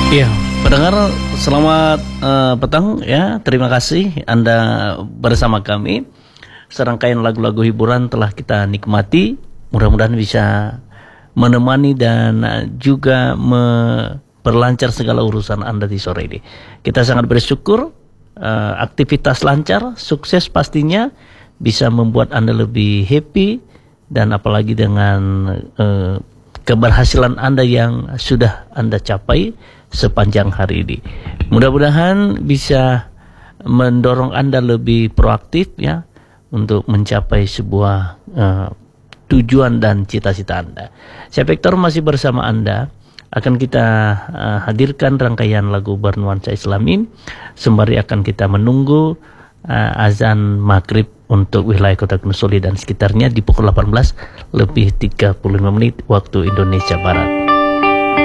Iya, pendengar selamat petang ya. Terima kasih Anda bersama kami. Serangkaian lagu-lagu hiburan telah kita nikmati. Mudah-mudahan bisa menemani dan juga memperlancar segala urusan Anda di sore ini. Kita sangat bersyukur aktivitas lancar, sukses pastinya, bisa membuat Anda lebih happy, dan apalagi dengan keberhasilan Anda yang sudah Anda capai sepanjang hari ini. Mudah-mudahan bisa mendorong Anda lebih proaktif ya untuk mencapai sebuah tujuan dan cita-cita Anda. Saya Victor masih bersama Anda. Akan kita hadirkan rangkaian lagu bernuansa Islami sembari akan kita menunggu azan maghrib untuk wilayah Kota Gunung Soli dan sekitarnya di pukul 18 lebih 35 menit waktu Indonesia Barat.